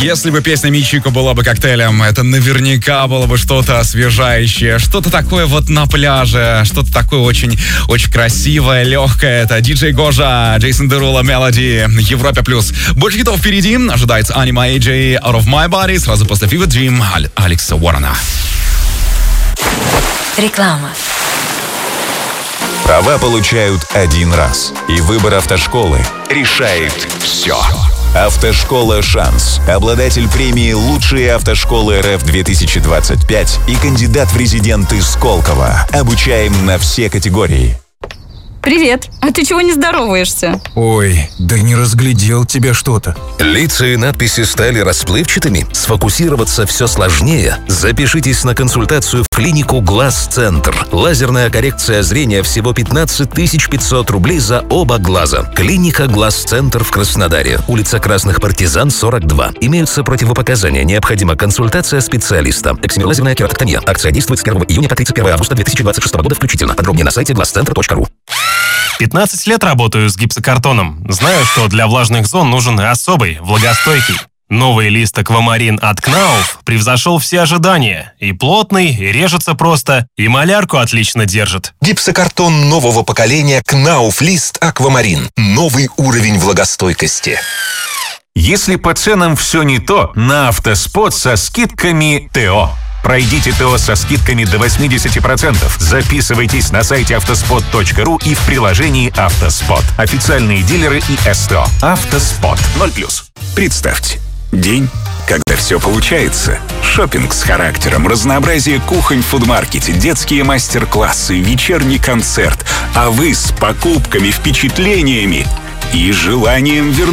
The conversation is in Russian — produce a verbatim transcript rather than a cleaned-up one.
Если бы песня Мичико была бы коктейлем, это наверняка было бы что-то освежающее, что-то такое вот на пляже, что-то такое очень, очень красивое, легкое. Это диджей Гожа, Джейсон Дерула, Мелоди, Европе плюс. Больше хитов впереди. Ожидается Anima эй джей, Out of My Body, сразу после Fever Dream, Аль- Алекса Уоррена. Реклама. Права получают один раз. И выбор автошколы решает все. Автошкола «Шанс». Обладатель премии «Лучшие автошколы эр эф две тысячи двадцать пять» и кандидат в резиденты Сколково. Обучаем на все категории. Привет. А ты чего не здороваешься? Ой, да не разглядел тебя что-то. Лица и надписи стали расплывчатыми? Сфокусироваться все сложнее? Запишитесь на консультацию в клинику «Глаз-центр». Лазерная коррекция зрения всего пятнадцать тысяч пятьсот рублей за оба глаза. Клиника «Глаз-центр» в Краснодаре. Улица Красных Партизан, сорок два. Имеются противопоказания. Необходима консультация специалиста. Эксимир лазерная кератоктомия. Акция действует с первого июня по тридцать первое августа две тысячи двадцать шестого года включительно. Подробнее на сайте глазцентр точка ру. пятнадцать лет работаю с гипсокартоном. Знаю, что для влажных зон нужен особый, влагостойкий. Новый лист Аквамарин от Кнауф превзошел все ожидания. И плотный, и режется просто, и малярку отлично держит. Гипсокартон нового поколения Кнауф Лист Аквамарин. Новый уровень влагостойкости. Если по ценам все не то, на Автоспот со скидками ТО. Пройдите ТО со скидками до восемьдесят процентов. Записывайтесь на сайте автоспот точка ру и в приложении «Автоспот». Официальные дилеры и СТО. «Автоспот» ноль плюс. Представьте, день, когда все получается. Шопинг с характером, разнообразие кухонь в фудмаркете, детские мастер-классы, вечерний концерт. А вы с покупками, впечатлениями и желанием вернуться